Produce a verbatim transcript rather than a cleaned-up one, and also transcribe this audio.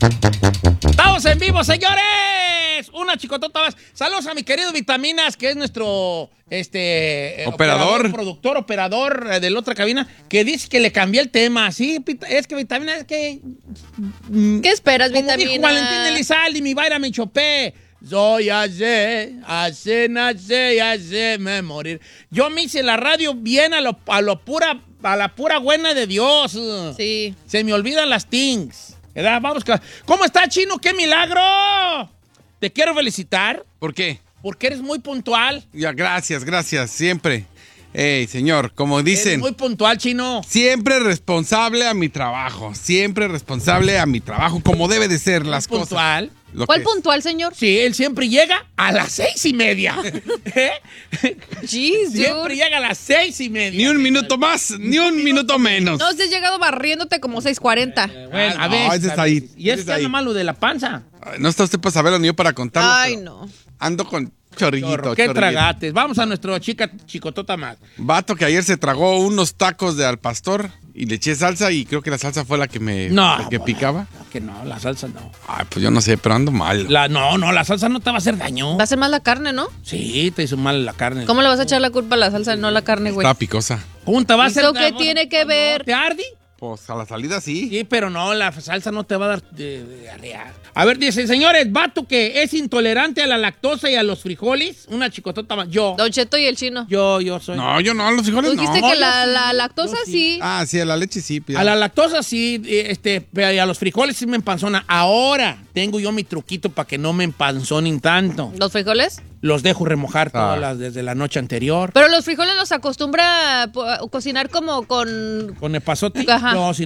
Estamos en vivo, señores. Una chicotota más. Saludos a mi querido Vitaminas, que es nuestro este operador, operador productor, operador eh, de la otra cabina, que dice que le cambié el tema. Sí, es que Vitaminas, es que... Mm, ¿qué esperas, como Vitaminas? dijo Valentín Elizalde, mi vaira me chopé. Soy ayer, ayer nací, ayer me morir. Yo me hice la radio bien a lo, a lo pura, a la pura buena de Dios. Sí. Se me olvidan las things. ¿Verdad? Vamos. ¿Cómo está, Chino? ¡Qué milagro! Te quiero felicitar. ¿Por qué? Porque eres muy puntual. Ya, gracias, gracias, siempre. Ey, señor, como dicen... Eres muy puntual, Chino. Siempre responsable a mi trabajo. Siempre responsable a mi trabajo, como debe de ser las cosas. Puntual. Lo ¿Cuál que es. puntual, señor? Sí, él siempre llega a las seis y media. ¿Eh? Jeez, Siempre dude. llega a las seis y media. Ni un minuto más, ni un minuto menos. No, si has llegado barriéndote como seis cuarenta. Bueno, a no, ver. ese es ahí, Y es ese es que anda ahí. malo de la panza. Ay, no está usted para saberlo ni yo para contarlo. Ay, pero no. Ando con chorrillito. Chorro, qué chorrillito. tragates. Vamos a nuestro chica chicotota más. Vato que ayer se tragó unos tacos de al pastor y le eché salsa y creo que la salsa fue la que me No, la que bueno, picaba. no, que no, la salsa no. Ay, pues yo no sé, pero ando mal. La, no, no, la salsa no te va a hacer daño. Va a ser más la carne, ¿no? Sí, te hizo mal la carne. ¿Cómo le vas a echar la culpa a la salsa y no a la carne, güey? Estaba picosa. ¿Cómo te va a hacer ¿Eso qué daño? tiene que ver? ¿Te ardi? Pues a la salida sí. Sí, pero no, la salsa no te va a dar de, de diarrea. A ver, dice, señores, vato que es intolerante a la lactosa y a los frijoles, una chicotota más. Yo, Don Cheto y el chino. yo, yo soy. No, yo no, a los Tú frijoles dijiste no. que yo la, sí, la yo lactosa sí. sí. Ah, sí, a la leche sí. pues, A la lactosa sí, eh, este, pero y a los frijoles sí me empanzona. Ahora tengo yo mi truquito para que no me empanzonen tanto. ¿Los frijoles? Los dejo remojar todas Ah. las desde la noche anterior. Pero los frijoles los acostumbra a po- a cocinar como con... Con el pasote. Ajá. No, si